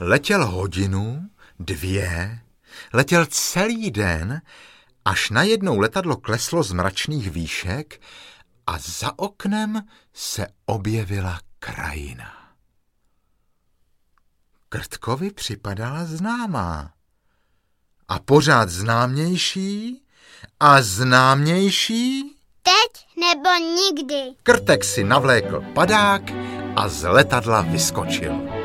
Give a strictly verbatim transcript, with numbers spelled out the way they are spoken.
Letěl hodinu, dvě, letěl celý den, až najednou letadlo kleslo z mračných výšek a za oknem se objevila krajina. Krtkovi připadala známá. A pořád známější a známější. Teď nebo nikdy. Krtek si navlékl padák a z letadla vyskočil.